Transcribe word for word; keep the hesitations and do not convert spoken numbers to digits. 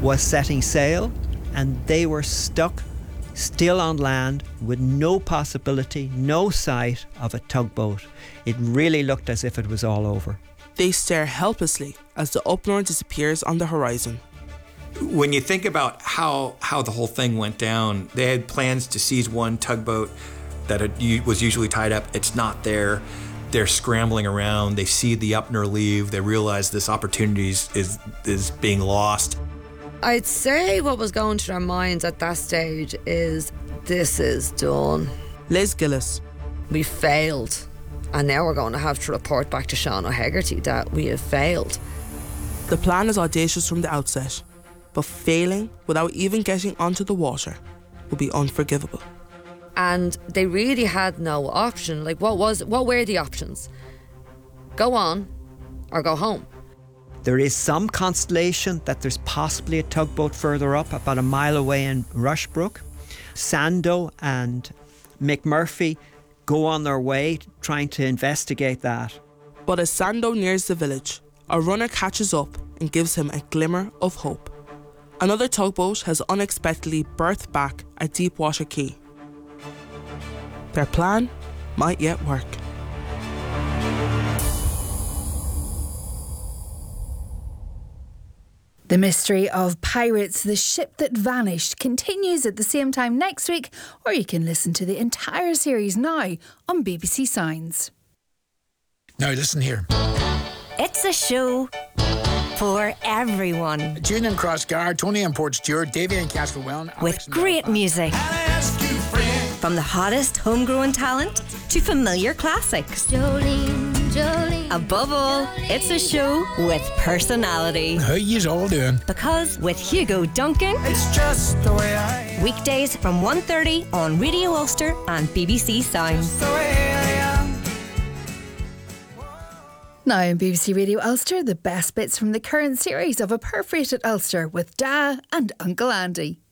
was setting sail, and they were stuck still on land with no possibility, no sight of a tugboat. It really looked as if it was all over. They stare helplessly as the Up-North disappears on the horizon. When you think about how, how the whole thing went down, they had plans to seize one tugboat that had, was usually tied up. It's not there. They're scrambling around. They see the Upner leave. They realize this opportunity is, is, is being lost. I'd say what was going through their minds at that stage is, this is done. Liz Gillis. We failed. And now we're going to have to report back to Sean O'Hegarty that we have failed. The plan is audacious from the outset, but failing without even getting onto the water would be unforgivable. And they really had no option. Like, what was, what were the options? Go on or go home. There is some constellation that there's possibly a tugboat further up, about a mile away in Rushbrook. Sando and McMurphy go on their way trying to investigate that. But as Sando nears the village, a runner catches up and gives him a glimmer of hope. Another tugboat has unexpectedly berthed back at Deepwater Quay. Their plan might yet work. The mystery of Pirates, the ship that vanished, continues at the same time next week, or you can listen to the entire series now on B B C Sounds. Now listen here. It's a show for everyone. June and Crossgar, Tony and Port Stewart, Davy and Castlewellan. With great music. From the hottest homegrown talent to familiar classics. Jolene, Jolene. Above all, it's a show with personality. How yous all doing? Because with Hugo Duncan, it's just the way I am. Weekdays from one thirty on Radio Ulster and B B C Sounds. Now on B B C Radio Ulster, the best bits from the current series of A Perforated Ulster with Da and Uncle Andy.